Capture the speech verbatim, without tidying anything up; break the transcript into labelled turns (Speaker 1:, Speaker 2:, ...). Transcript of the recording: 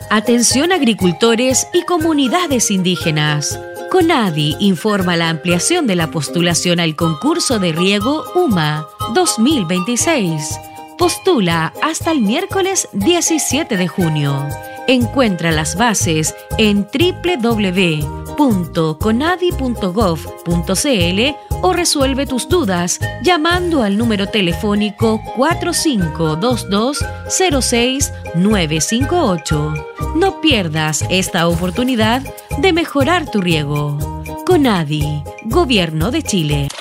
Speaker 1: Atención agricultores y comunidades indígenas. CONADI informa la ampliación de la postulación al concurso de riego U M A dos mil veintiséis. Postula hasta el miércoles diecisiete de junio. Encuentra las bases en doble u doble u doble u punto conadi punto gov punto cl o resuelve tus dudas llamando al número telefónico cuatro cinco dos dos cero seis nueve cinco ocho. No pierdas esta oportunidad de mejorar tu riego. CONADI, Gobierno de Chile.